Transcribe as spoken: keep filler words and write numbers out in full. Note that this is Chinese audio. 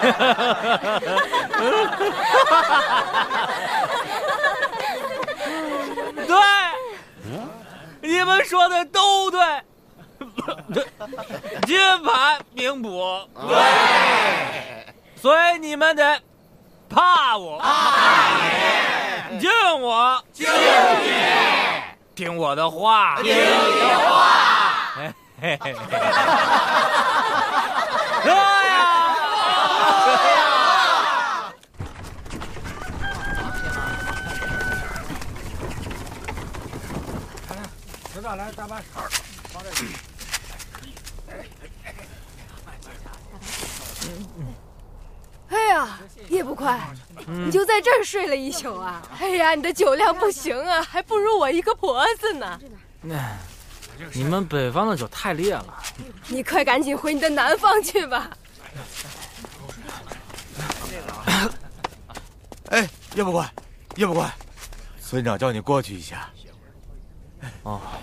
对，你们说的都对。金牌名捕，对，所以你们得怕我，怕你，敬我，敬你，听我的话，听你的话。嘿嘿嘿。对呀，对呀。 知道，来大巴士，放这里。 哎呀，叶不快，你就在这儿睡了一宿啊？哎呀，你的酒量不行啊，还不如我一个婆子呢。 哎，你们北方的酒太烈了， 你快赶紧回你的南方去吧。 哎，叶不快，叶不快，村长叫你过去一下。 哦。